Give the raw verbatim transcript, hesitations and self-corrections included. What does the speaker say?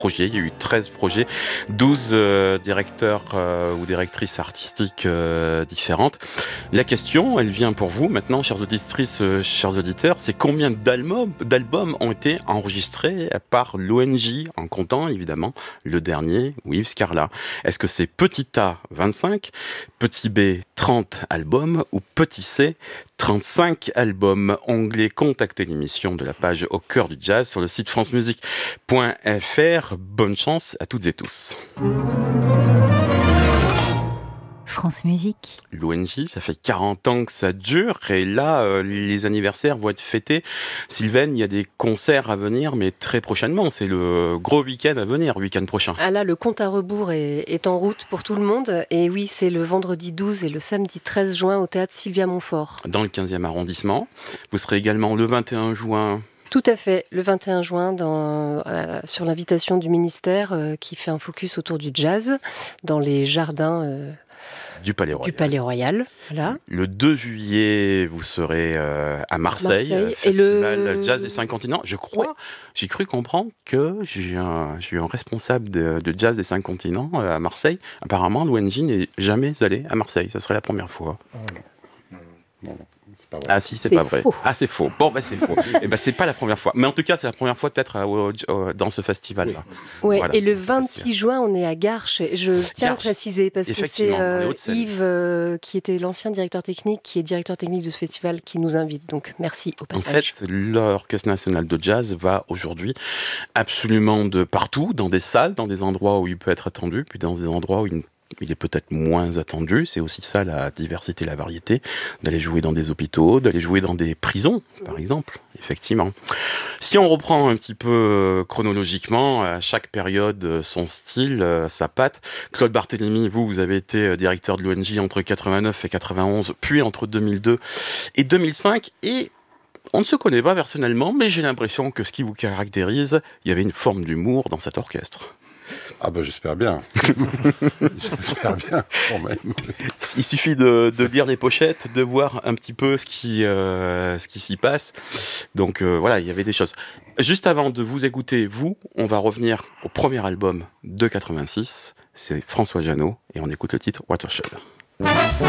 projets, il y a eu treize projets, douze euh, directeurs euh, ou directrices artistiques euh, différentes. La question, elle vient pour vous maintenant, chères auditrices, euh, chers auditeurs, c'est combien d'albums, d'albums ont été enregistrés par l'O N J, en comptant évidemment le dernier, Yves Scarla. Est-ce que c'est petit A, vingt-cinq, petit B, trente albums ou petit C, trente-cinq albums? Onglet Contacter l'émission de la page Au cœur du jazz sur le site francemusique point f r. Bonne chance à toutes et tous. France Musique. L'O N J, ça fait quarante ans que ça dure et là, euh, les anniversaires vont être fêtés. Sylvaine, il y a des concerts à venir, mais très prochainement. C'est le gros week-end à venir, week-end prochain. Ah là, le compte à rebours est, est en route pour tout le monde. Et oui, c'est le vendredi douze et le samedi treize juin au théâtre Sylvia Montfort. Dans le quinzième arrondissement. Vous serez également le vingt et un juin... Tout à fait, le vingt et un juin, dans, euh, sur l'invitation du ministère euh, qui fait un focus autour du jazz dans les jardins euh, du Palais Royal. Du Palais Royal, voilà. Le deux juillet, vous serez euh, à Marseille, Marseille. Festival et le... Jazz des Cinq Continents. Je crois, ouais. J'ai cru comprendre que j'ai eu un, j'ai eu un responsable de, de Jazz des Cinq Continents euh, à Marseille. Apparemment, l'O N J n'est jamais allé à Marseille. Ça serait la première fois. Oh, non. Non, non. Ah si, c'est, c'est pas vrai. Faux. Ah c'est faux. Bon bah c'est faux. Et ben c'est pas la première fois. Mais en tout cas, c'est la première fois peut-être euh, euh, dans ce festival-là. Ouais. Voilà, et le vingt-six juin, on est à Garches. Je tiens Garches. à préciser parce que c'est euh, Yves euh, qui était l'ancien directeur technique, qui est directeur technique de ce festival, qui nous invite. Donc merci au passage. En fait, l'Orchestre national de jazz va aujourd'hui absolument de partout, dans des salles, dans des endroits où il peut être attendu, puis dans des endroits où il ne il est peut-être moins attendu, c'est aussi ça la diversité, la variété, d'aller jouer dans des hôpitaux, d'aller jouer dans des prisons, par exemple, effectivement. Si on reprend un petit peu chronologiquement, à chaque période, son style, sa patte, Claude Barthélémy, vous, vous avez été directeur de l'O N J entre quatre-vingt-neuf et quatre-vingt-onze, puis entre deux mille deux et deux mille cinq, et on ne se connaît pas personnellement, mais j'ai l'impression que ce qui vous caractérise, il y avait une forme d'humour dans cet orchestre. Ah ben j'espère bien. J'espère bien quand même. Il suffit de, de lire les pochettes, de voir un petit peu ce qui, euh, ce qui s'y passe. Donc euh, voilà, il y avait des choses. Juste avant de vous écouter, vous, on va revenir au premier album de quatre-vingt-six. C'est François Jeannot et on écoute le titre Watershed.